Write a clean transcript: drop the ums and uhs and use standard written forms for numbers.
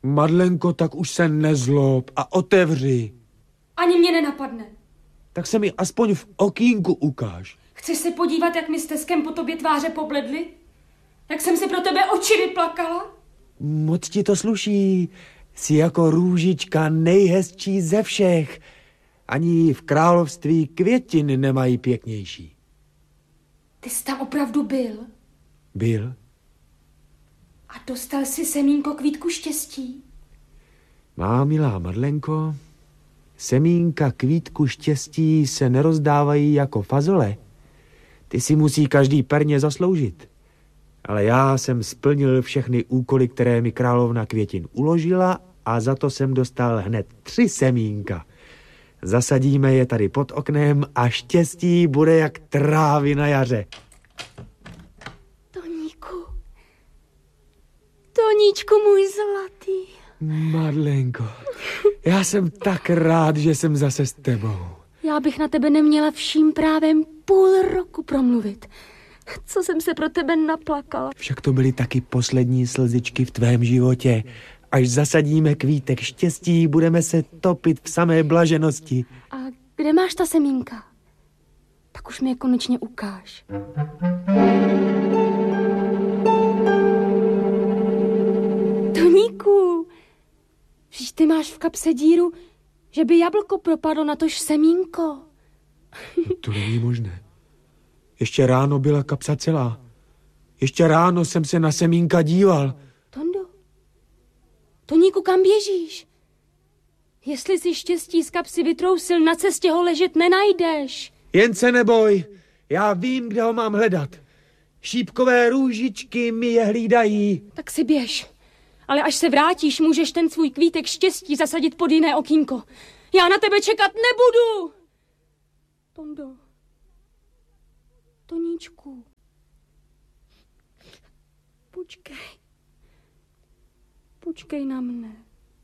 Madlenko, tak už se nezlob a otevři. Ani mě nenapadne. Tak se mi aspoň v okýnku ukáž. Chceš se podívat, jak mi s Teskem po tobě tváře pobledly? Jak jsem si pro tebe oči vyplakala? Moc ti to sluší. Jsi jako růžička nejhezčí ze všech. Ani v království květin nemají pěknější. Ty jsi tam opravdu byl? Byl. A dostal jsi semínko kvítku štěstí? Má milá Madlenko, semínka kvítku štěstí se nerozdávají jako fazole. Ty si musí každý perně zasloužit. Ale já jsem splnil všechny úkoly, které mi královna květin uložila a za to jsem dostal hned 3 semínka. Zasadíme je tady pod oknem a štěstí bude jak trávy na jaře. Toníčku můj zlatý. Madlenko, já jsem tak rád, že jsem zase s tebou. Já bych na tebe neměla vším právem půl roku promluvit. Co jsem se pro tebe naplakala. Však to byly taky poslední slzičky v tvém životě. Až zasadíme kvítek štěstí, budeme se topit v samé blaženosti. A kde máš ta semínka? Tak už mi je konečně ukáž. Toníku, vždyť ty máš v kapse díru, že by jablko propadlo na tož semínko. To není možné. Ještě ráno byla kapsa celá. Ještě ráno jsem se na semínka díval. Tondo, Toníku, kam běžíš? Jestli si štěstí z kapsy vytrousil, na cestě ho ležet nenajdeš. Jen se neboj, já vím, kde ho mám hledat. Šípkové růžičky mi je hlídají. Tak si běž. Ale až se vrátíš, můžeš ten svůj kvítek štěstí zasadit pod jiné okýnko. Já na tebe čekat nebudu. Tondo. Toníčku. Počkej. Počkej na mne.